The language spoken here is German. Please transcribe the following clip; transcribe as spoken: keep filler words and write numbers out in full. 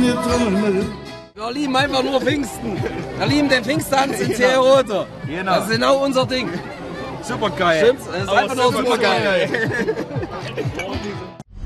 meine Trommel. Wir lieben einfach nur Pfingsten. Wir lieben den Pfingsttanz in Zeherote. Genau. Das ist genau unser Ding. Super geil. Stimmt's? Das ist einfach nur super geil.